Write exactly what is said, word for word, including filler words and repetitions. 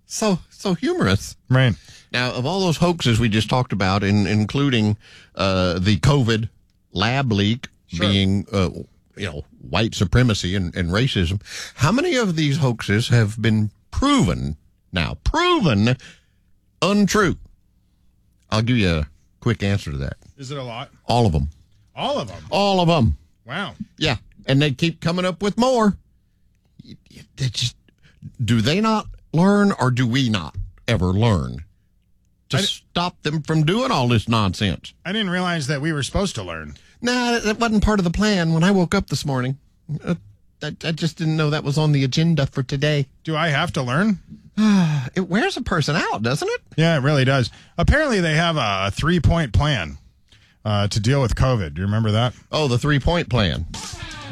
so so humorous. Right. Now, of all those hoaxes we just talked about, in, including uh, the COVID lab leak Sure. being, uh, you know, white supremacy and, and racism, how many of these hoaxes have been proven now, proven untrue? I'll give you a quick answer to that. Is it a lot? All of them. All of them? All of them. Wow. Yeah. And they keep coming up with more. They just, do they not learn, or do we not ever learn to I, stop them from doing all this nonsense? I didn't realize that we were supposed to learn. Nah, that wasn't part of the plan when I woke up this morning. Uh, I, I just didn't know that was on the agenda for today. Do I have to learn? It wears a person out, doesn't it? Yeah, it really does. Apparently, they have a three-point plan uh, to deal with COVID. Do you remember that? Oh, the three-point plan.